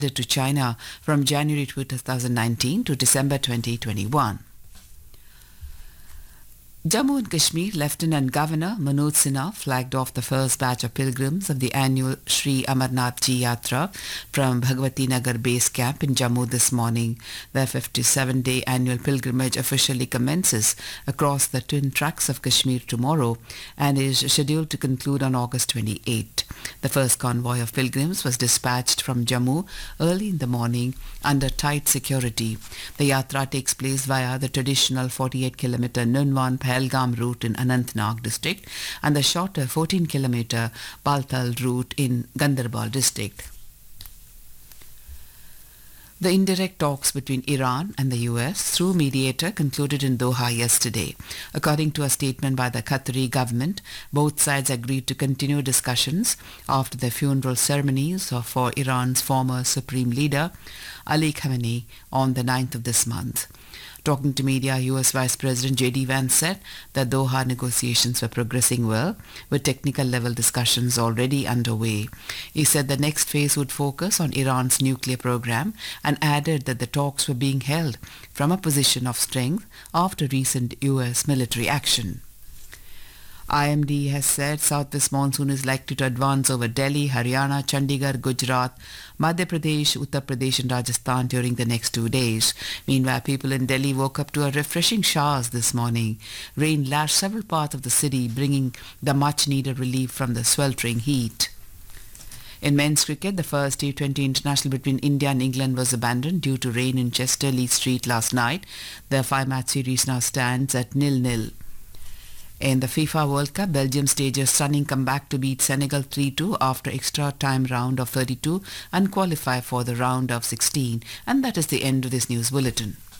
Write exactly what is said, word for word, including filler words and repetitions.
to China from January two thousand nineteen to December twenty twenty-one. Jammu and Kashmir Lieutenant Governor Manoj Sinha flagged off the first batch of pilgrims of the annual Sri Amarnath Ji Yatra from Bhagwati Nagar base camp in Jammu this morning. The fifty-seven day annual pilgrimage officially commences across the twin tracks of Kashmir tomorrow and is scheduled to conclude on August twenty-eighth. The first convoy of pilgrims was dispatched from Jammu early in the morning under tight security. The yatra takes place via the traditional forty-eight kilometer Nunwan Pahalgam route in Anantnag district and the shorter fourteen kilometer Baltal route in Gandarbal district. The indirect talks between Iran and the U S through mediator concluded in Doha yesterday. According to a statement by the Qatari government, both sides agreed to continue discussions after the funeral ceremonies for Iran's former supreme leader, Ali Khamenei, on the ninth of this month. Talking to media, U S Vice President J D Vance said that Doha negotiations were progressing well, with technical level discussions already underway. He said the next phase would focus on Iran's nuclear program and added that the talks were being held from a position of strength after recent U S military action. I M D has said southwest monsoon is likely to advance over Delhi, Haryana, Chandigarh, Gujarat, Madhya Pradesh, Uttar Pradesh and Rajasthan during the next two days. Meanwhile, people in Delhi woke up to a refreshing showers this morning. Rain lashed several parts of the city, bringing the much-needed relief from the sweltering heat. In men's cricket, the first T twenty international between India and England was abandoned due to rain in Chester Lee Street last night. The five-match series now stands at nil nil. In the FIFA World Cup, Belgium staged a stunning comeback to beat Senegal three two after extra time round of thirty-two and qualify for the round of sixteen. And that is the end of this news bulletin.